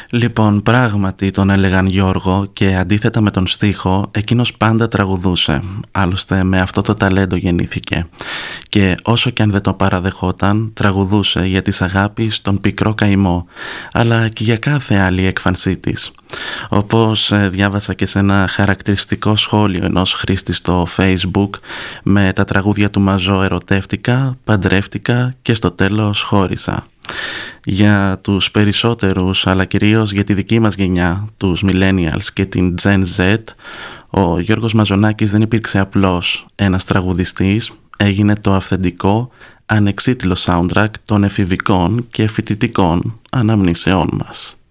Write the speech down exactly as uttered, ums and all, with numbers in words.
Λοιπόν, πράγματι τον έλεγαν Γιώργο και αντίθετα με τον στίχο, εκείνος πάντα τραγουδούσε. Άλλωστε με αυτό το ταλέντο γεννήθηκε. Και όσο και αν δεν το παραδεχόταν, τραγουδούσε για της αγάπης τον πικρό καημό, αλλά και για κάθε άλλη έκφανσή της. Όπως ε, διάβασα και σε ένα χαρακτηριστικό σχόλιο ενός χρήστη στο Facebook, με τα τραγούδια του Μαζό ερωτεύτηκα, παντρεύτηκα και στο τέλος χώρισα. Για τους περισσότερους, αλλά κυρίως για τη δική μας γενιά, τους Millennials και την Gen Z, ο Γιώργος Μαζονάκης δεν υπήρξε απλώς ένας τραγουδιστής, έγινε το αυθεντικό, ανεξίτηλο soundtrack των εφηβικών και φοιτητικών αναμνήσεών μας.